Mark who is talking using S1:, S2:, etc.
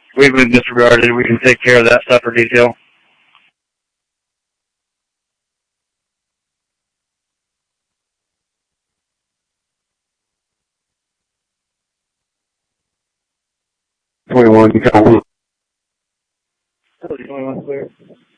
S1: we've been disregarded. We can take care of that separate detail.
S2: $21, count.
S1: 21 clear.